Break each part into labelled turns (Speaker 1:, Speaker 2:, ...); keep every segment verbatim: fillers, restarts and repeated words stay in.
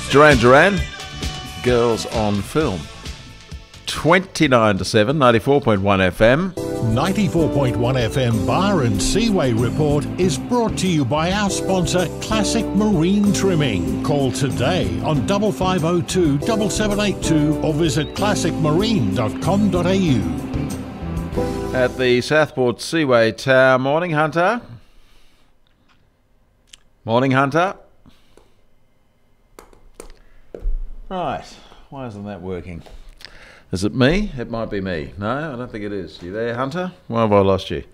Speaker 1: Duran Duran, Girls on Film. twenty-nine to seven, ninety-four point one F M.
Speaker 2: ninety-four point one F M Bar and Seaway Report is brought to you by our sponsor Classic Marine Trimming. Call today on five five zero two, seven seven eight two or visit classic marine dot com dot a u.
Speaker 1: At the Southport Seaway Tower. Morning, Hunter. Morning, Hunter. Right, why isn't that working? Is it me? It might be me. No, I don't think it is. You there, Hunter? Why have I lost you?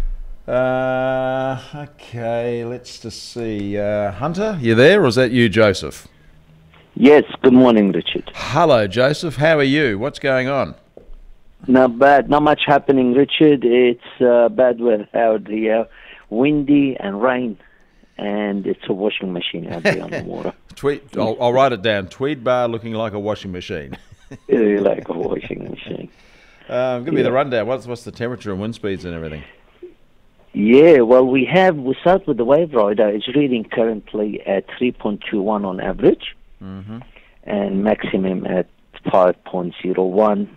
Speaker 1: Uh, okay, let's just see. Uh, Hunter, you there, or is that you, Joseph?
Speaker 3: Yes, good morning, Richard.
Speaker 1: Hello, Joseph. How are you? What's going on?
Speaker 3: Not bad. Not much happening, Richard. It's uh, bad weather out here, windy and rain, and it's a washing machine out there on the water.
Speaker 1: Tweed, I'll, I'll write it down. Tweed bar looking like a washing machine.
Speaker 3: Really like a washing machine.
Speaker 1: Um, give me
Speaker 3: Yeah.
Speaker 1: the rundown. What's what's the temperature and wind speeds and everything?
Speaker 3: Yeah, well, we have, we start with the wave rider. It's reading currently at three point two one on average,
Speaker 1: Mm-hmm.
Speaker 3: and maximum at five point zero one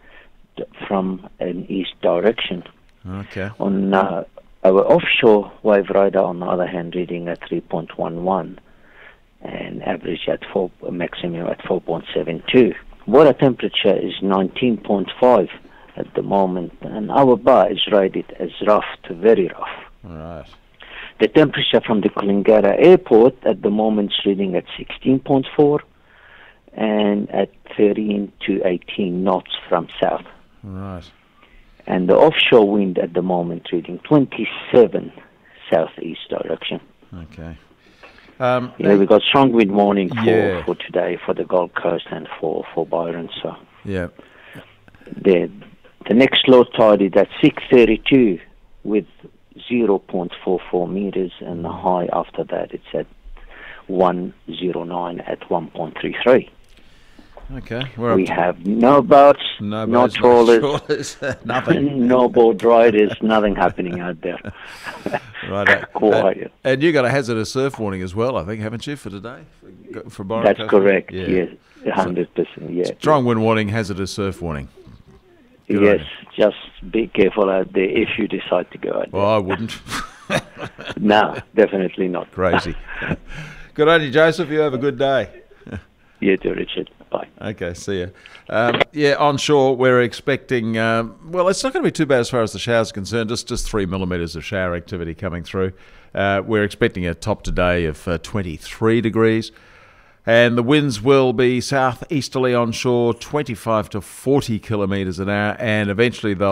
Speaker 3: from an east direction.
Speaker 1: Okay.
Speaker 3: On uh, our offshore wave rider, on the other hand, reading at three point one one and average at four, maximum at four point seven two. Water temperature is nineteen point five at the moment, and our bar is rated as rough to very rough.
Speaker 1: All right.
Speaker 3: The temperature from the Kulingara airport at the moment is reading at sixteen point four and at thirteen to eighteen knots from south.
Speaker 1: All right.
Speaker 3: And the offshore wind at the moment reading twenty-seven southeast direction.
Speaker 1: Okay. Um,
Speaker 3: Yeah, we got strong wind warning for,
Speaker 1: Yeah.
Speaker 3: for today for the Gold Coast and for, for Byron. So
Speaker 1: yeah.
Speaker 3: the the next low tide is at six thirty-two with zero point four four meters, and the high after that it's at one oh nine at one point three three.
Speaker 1: Okay. We're
Speaker 3: We
Speaker 1: up to
Speaker 3: have no boats,
Speaker 1: no,
Speaker 3: no
Speaker 1: boats,
Speaker 3: trawlers,
Speaker 1: trawlers, nothing.
Speaker 3: no boat riders, nothing happening out there.
Speaker 1: Right.
Speaker 3: Quiet.
Speaker 1: And you got a hazardous surf warning as well, I think, haven't you, for today? For, for Byron
Speaker 3: That's
Speaker 1: Coast?
Speaker 3: correct.
Speaker 1: Yeah.
Speaker 3: Yes, one hundred percent. Yeah.
Speaker 1: Strong wind warning, hazardous surf warning. Good on
Speaker 3: Yes, just be careful out there if you decide to go out there.
Speaker 1: Well, I wouldn't.
Speaker 3: No, definitely not.
Speaker 1: Crazy. Good on you, Joseph. You have a good day.
Speaker 3: You too, Richard. Bye.
Speaker 1: Okay, see you. Um, yeah, onshore we're expecting, um, well, it's not going to be too bad as far as the showers are concerned, just, just three millimetres of shower activity coming through. Uh, we're expecting a top today of uh, twenty-three degrees, and the winds will be southeasterly onshore, twenty-five to forty kilometres an hour, and eventually they'll